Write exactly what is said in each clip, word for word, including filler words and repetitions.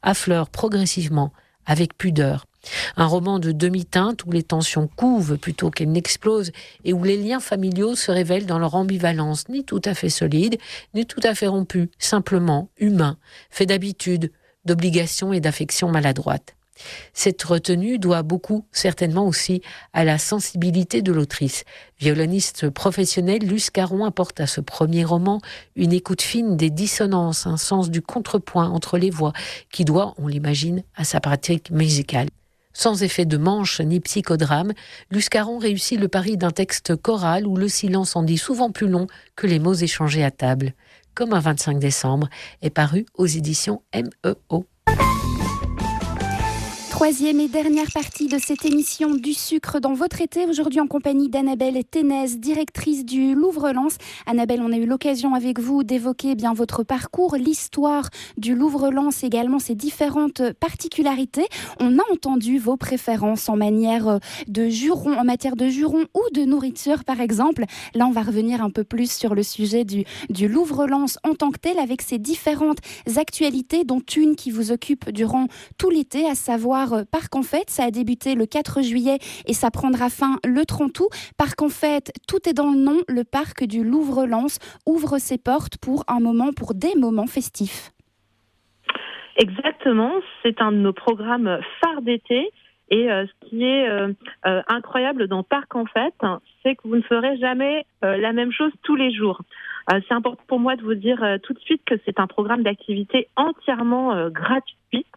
affleure progressivement, avec pudeur. Un roman de demi-teinte où les tensions couvent plutôt qu'elles n'explosent et où les liens familiaux se révèlent dans leur ambivalence, ni tout à fait solide, ni tout à fait rompus, simplement humains, fait d'habitudes, d'obligations et d'affections maladroites. Cette retenue doit beaucoup, certainement aussi, à la sensibilité de l'autrice. Violoniste professionnelle, Luce Caron apporte à ce premier roman une écoute fine des dissonances, un sens du contrepoint entre les voix, qui doit, on l'imagine, à sa pratique musicale. Sans effet de manche ni psychodrame, Luce Caron réussit le pari d'un texte choral où le silence en dit souvent plus long que les mots échangés à table. Comme un vingt-cinq décembre est paru aux éditions M E O. Troisième et dernière partie de cette émission du sucre dans votre été, aujourd'hui en compagnie d'Annabelle Ténez, directrice du Louvre-Lens. Annabelle, on a eu l'occasion avec vous d'évoquer bien votre parcours, l'histoire du Louvre-Lens, également ses différentes particularités. On a entendu vos préférences en manière de juron, en matière de juron ou de nourriture par exemple. Là, on va revenir un peu plus sur le sujet du, du Louvre-Lens en tant que tel, avec ses différentes actualités, dont une qui vous occupe durant tout l'été, à savoir Parc en Fête. Ça a débuté le quatre juillet et ça prendra fin le trente août. Parc en Fête, tout est dans le nom. Le parc du Louvre-Lens ouvre ses portes pour un moment, pour des moments festifs. Exactement, c'est un de nos programmes phares d'été. Et euh, ce qui est euh, euh, incroyable dans Parc en Fête, hein, c'est que vous ne ferez jamais euh, la même chose tous les jours. Euh, c'est important pour moi de vous dire euh, tout de suite que c'est un programme d'activité entièrement euh, gratuit.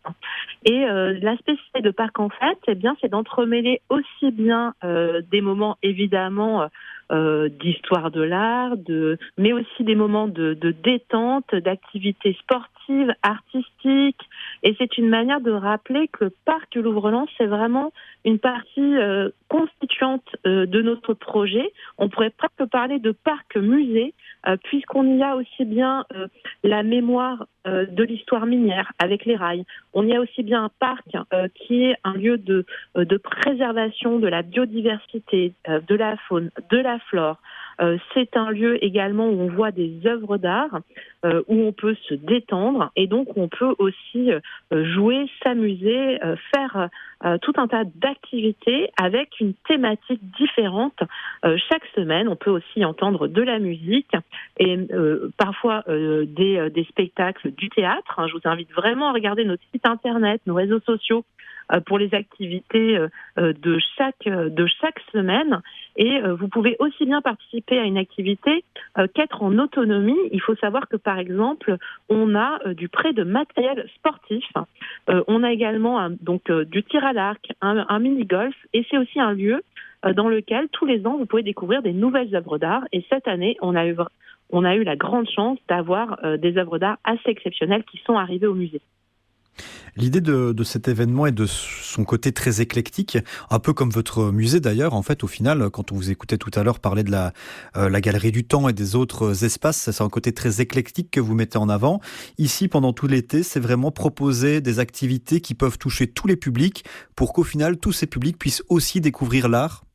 Et euh, la spécificité de Parc en Fête, eh bien, c'est d'entremêler aussi bien euh, des moments évidemment euh, d'histoire de l'art, de, mais aussi des moments de, de détente, d'activités sportives, artistiques. Et c'est une manière de rappeler que le Parc du Louvre-Lens, c'est vraiment une partie euh, constituante euh, de notre projet. On pourrait presque parler de parc-musée, euh, puisqu'on y a aussi bien euh, la mémoire euh, de l'histoire minière avec les rails. On y a aussi bien un parc euh, qui est un lieu de, euh, de préservation de la biodiversité, euh, de la faune, de la flore. Euh, c'est un lieu également où on voit des œuvres d'art, euh, où on peut se détendre et donc on peut aussi euh, jouer, s'amuser, euh, faire euh, tout un tas d'activités avec une thématique différente. Euh, chaque semaine, on peut aussi entendre de la musique et euh, parfois euh, des, euh, des spectacles du théâtre. Hein. Je vous invite vraiment à regarder notre site internet, nos réseaux sociaux, pour les activités de chaque, de chaque semaine. Et vous pouvez aussi bien participer à une activité qu'être en autonomie. Il faut savoir que, par exemple, on a du prêt de matériel sportif. On a également un, donc, du tir à l'arc, un, un mini-golf. Et c'est aussi un lieu dans lequel, tous les ans, vous pouvez découvrir des nouvelles œuvres d'art. Et cette année, on a eu, on a eu la grande chance d'avoir des œuvres d'art assez exceptionnelles qui sont arrivées au musée. L'idée de, de cet événement est de son côté très éclectique, un peu comme votre musée d'ailleurs. En fait, au final, quand on vous écoutait tout à l'heure parler de la, euh, la Galerie du Temps et des autres espaces, c'est un côté très éclectique que vous mettez en avant. Ici, pendant tout l'été, c'est vraiment proposer des activités qui peuvent toucher tous les publics pour qu'au final, tous ces publics puissent aussi découvrir l'art.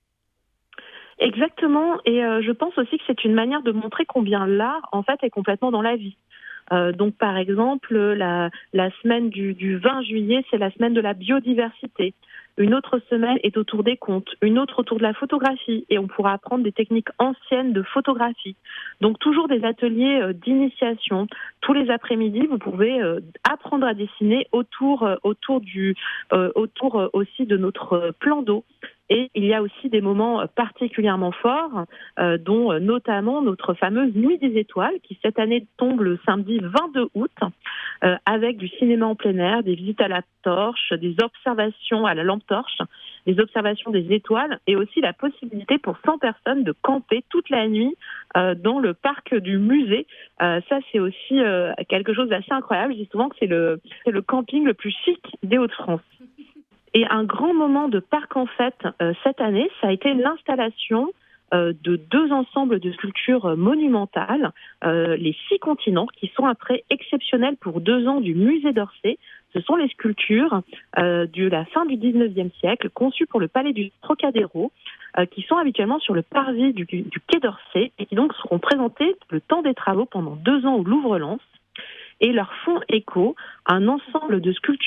Exactement, et euh, je pense aussi que c'est une manière de montrer combien l'art, en fait, est complètement dans la vie. Euh, donc, par exemple, la, la semaine du, du vingt juillet, c'est la semaine de la biodiversité. Une autre semaine est autour des contes, une autre autour de la photographie, et on pourra apprendre des techniques anciennes de photographie. Donc, toujours des ateliers euh, d'initiation. Tous les après-midi, vous pouvez euh, apprendre à dessiner autour, euh, autour, du, euh, autour euh, aussi de notre euh, plan d'eau. Et il y a aussi des moments particulièrement forts, euh, dont euh, notamment notre fameuse Nuit des Étoiles, qui cette année tombe le samedi vingt-deux août, euh, avec du cinéma en plein air, des visites à la torche, des observations à la lampe torche, des observations des étoiles, et aussi la possibilité pour cent personnes de camper toute la nuit euh, dans le parc du musée. Euh, ça, c'est aussi euh, quelque chose d'assez incroyable. Je dis souvent que c'est le, c'est le camping le plus chic des Hauts-de-France. Et un grand moment de Parc en Fête euh, cette année, ça a été l'installation euh, de deux ensembles de sculptures monumentales, euh, les six continents, qui sont un prêt exceptionnel pour deux ans du musée d'Orsay. Ce sont les sculptures euh, de la fin du dix-neuvième siècle, conçues pour le palais du Trocadéro, euh, qui sont habituellement sur le parvis du, du quai d'Orsay et qui donc seront présentées le temps des travaux pendant deux ans au Louvre-Lens. et leur font écho à un ensemble de sculptures